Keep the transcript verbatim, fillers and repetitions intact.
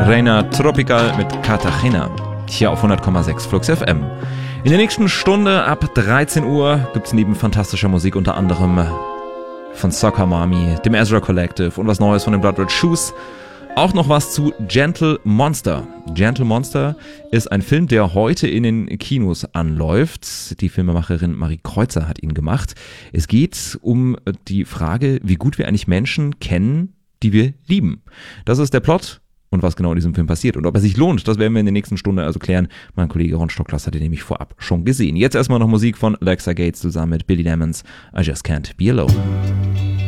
Reina Tropical mit Cartagena. Hier auf hundert Komma sechs Flux F M. In der nächsten Stunde ab dreizehn Uhr gibt es neben fantastischer Musik unter anderem von Soccer Mommy, dem Ezra Collective und was Neues von den Blood Red Shoes. Auch noch was zu Gentle Monster. Gentle Monster ist ein Film, der heute in den Kinos anläuft. Die Filmemacherin Marie Kreuzer hat ihn gemacht. Es geht um die Frage, wie gut wir eigentlich Menschen kennen, die wir lieben. Das ist der Plot und was genau in diesem Film passiert und ob er sich lohnt, das werden wir in der nächsten Stunde also klären. Mein Kollege Ron Stocklas hat den nämlich vorab schon gesehen. Jetzt erstmal noch Musik von Alexa Gates zusammen mit Billy Lemons, I Just Can't Be Alone.